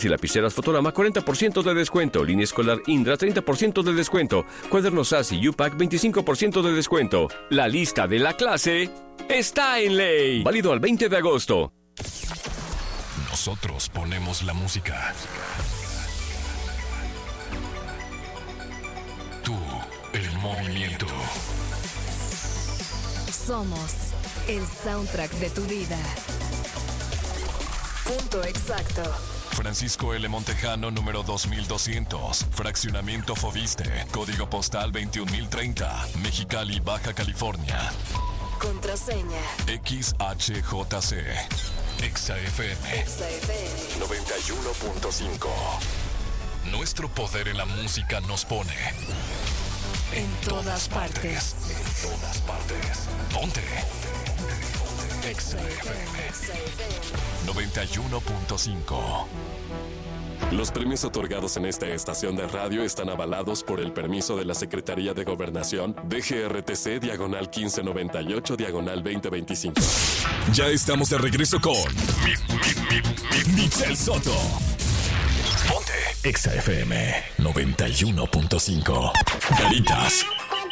Si lapiceras Fotorama, 40% de descuento. Línea escolar Indra, 30% de descuento. Cuadernos SAS y U-Pack, 25% de descuento. La lista de la clase está en Ley. Válido al 20 de agosto. Nosotros ponemos la música. Tú, el movimiento. Somos el soundtrack de tu vida. Punto exacto. Francisco L. Montejano, número 2200. Fraccionamiento Fobiste. Código postal 21030. Mexicali, Baja California. Contraseña. XHJC. ExaFM 91.5. Nuestro poder en la música nos pone en todas partes. En todas partes. Ponte. ExaFM 91.5. Los premios otorgados en esta estación de radio están avalados por el permiso de la Secretaría de Gobernación, DGRTC, diagonal 1598, diagonal 2025. Ya estamos de regreso con Michelle Soto. Ponte ExaFM 91.5. Caritas.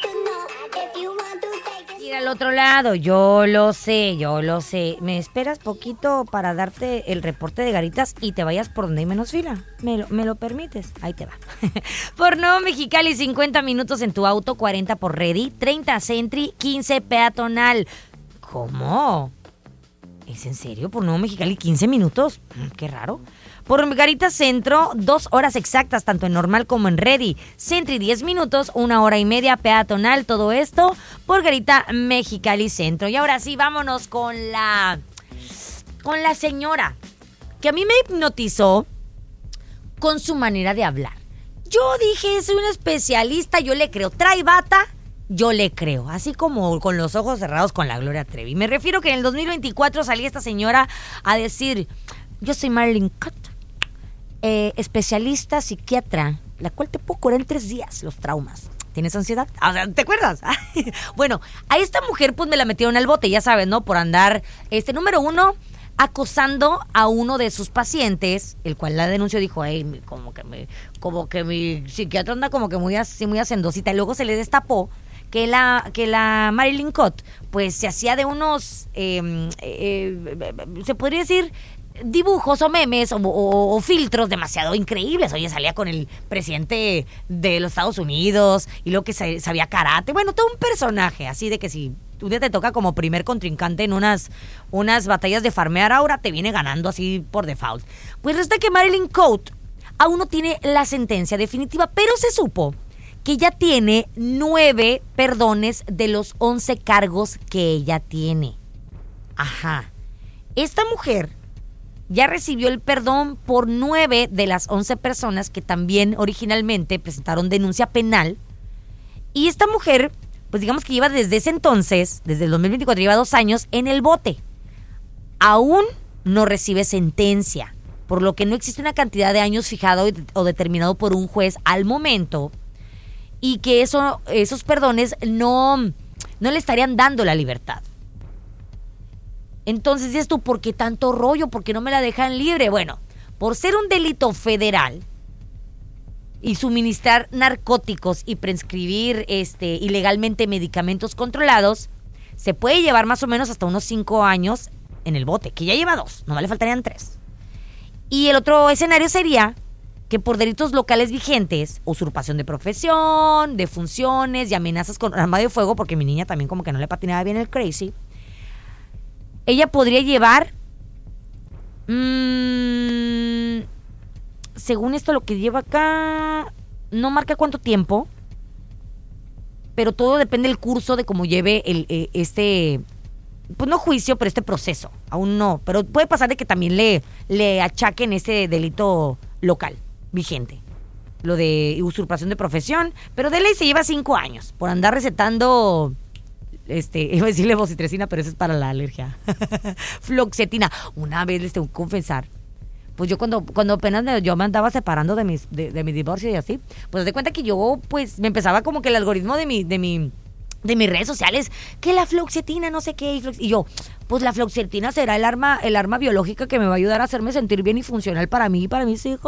Ir al otro lado, yo lo sé. ¿Me esperas poquito para darte el reporte de Garitas y te vayas por donde hay menos fila? ¿Me lo permites? Ahí te va. Por Nuevo Mexicali, 50 minutos en tu auto, 40 por Ready, 30 Sentry, 15 peatonal. ¿Cómo? ¿Es en serio? ¿Por Nuevo Mexicali 15 minutos? Qué raro. Por Garitas Centro, 2 horas exactas, tanto en normal como en Ready. Sentry 10 minutos, 1 hora y media peatonal, todo esto por Garita Mexicali Centro. Y ahora sí, vámonos con la señora, que a mí me hipnotizó con su manera de hablar. Yo dije, soy una especialista, yo le creo. Trae bata, yo le creo. Así como con los ojos cerrados con la Gloria Trevi. Me refiero que en el 2024 salía esta señora a decir, yo soy Marilyn Cott, especialista psiquiatra, la cual te puedo curar en 3 días los traumas. ¿Tienes ansiedad? O sea, ¿te acuerdas? Bueno, a esta mujer pues me la metieron al bote, ya sabes, ¿no? Por andar, número 1, acosando a uno de sus pacientes, el cual la denunció, dijo, como que mi psiquiatra anda como que muy hacendosita. Y luego se le destapó que la Marilyn Cott pues se hacía de unos, se podría decir, dibujos o memes o filtros demasiado increíbles. Oye, salía con el presidente de los Estados Unidos y luego que sabía karate. Bueno, todo un personaje, así de que si un día te toca como primer contrincante en unas batallas de farmear, ahora te viene ganando así por default. Pues resulta que Marilyn Cott aún no tiene la sentencia definitiva, pero se supo que ya tiene 9 perdones de los 11 cargos que ella tiene. Ajá. Esta mujer ya recibió el perdón por 9 de las 11 personas que también originalmente presentaron denuncia penal. Y esta mujer, pues digamos que lleva desde ese entonces, desde el 2024, lleva 2 años en el bote. Aún no recibe sentencia, por lo que no existe una cantidad de años fijado o determinado por un juez al momento, y que esos perdones no le estarían dando la libertad. Entonces dices tú, ¿por qué tanto rollo? ¿Por qué no me la dejan libre? Bueno, por ser un delito federal y suministrar narcóticos y prescribir ilegalmente medicamentos controlados, se puede llevar más o menos hasta unos 5 años en el bote, que ya lleva 2, no le faltarían 3. Y el otro escenario sería que por delitos locales vigentes, usurpación de profesión, de funciones y amenazas con arma de fuego, porque mi niña también como que no le patinaba bien el crazy, ella podría llevar, según esto lo que lleva acá, no marca cuánto tiempo, pero todo depende del curso de cómo lleve pues no juicio, pero este proceso, aún no, pero puede pasar de que también le achaquen ese delito local vigente, lo de usurpación de profesión, pero de ley se lleva 5 años por andar recetando... iba a decirle vocitresina, pero eso es para la alergia. Floxetina. Una vez les tengo que confesar, pues yo cuando apenas yo me andaba separando de mi divorcio y así, pues de cuenta que yo pues me empezaba como que el algoritmo de mi de mis redes sociales, que la fluoxetina, no sé qué, y yo, pues la fluoxetina será el arma biológica que me va a ayudar a hacerme sentir bien y funcional para mí y para mis hijos.